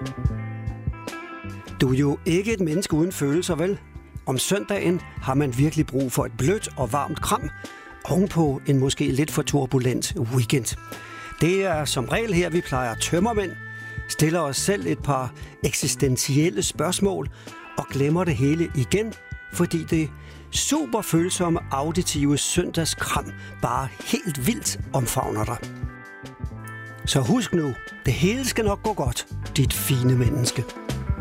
Du er jo ikke et menneske uden følelser, vel? Om søndagen har man virkelig brug for et blødt og varmt kram, ovenpå en måske lidt for turbulent weekend. Det er som regel her, vi plejer tømmermænd, stiller os selv et par eksistentielle spørgsmål og glemmer det hele igen, fordi det super følsomme auditive søndagskram bare helt vildt omfavner dig. Så husk nu, det hele skal nok gå godt, dit fine menneske.